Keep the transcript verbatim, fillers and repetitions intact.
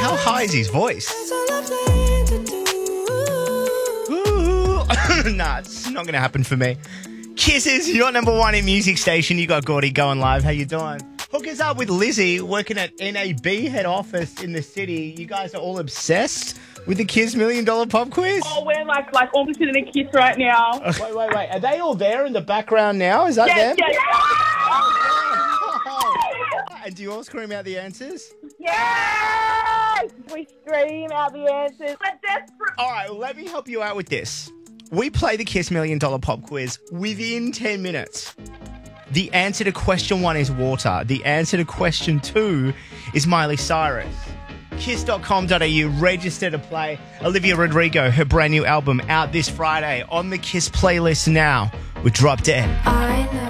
How high is his voice? Ooh. Nah, it's not going to happen for me. Kisses, your number one in music station. You got Gordy going live. How you doing? Hook us up with Lizzie, working at N A B head office in the city. You guys are all obsessed with the Kiss Million Dollar Pop Quiz? Oh, we're like like almost in a kiss right now. Wait, wait, wait. Are they all there in the background now? Is that Yes, them? yes. And do you all scream out the answers? Yes! We scream out the answers. We're desperate. All right, well, let me help you out with this. We play the Kiss Million Dollar Pop Quiz within ten minutes. The answer to question one is water. The answer to question two is Miley Cyrus. kiss dot com dot a u, register to play. Olivia Rodrigo, her brand new album out this Friday on the Kiss playlist now with Drop Dead. I know.